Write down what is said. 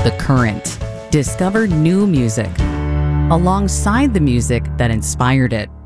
the current. Discover new music alongside the music that inspired it.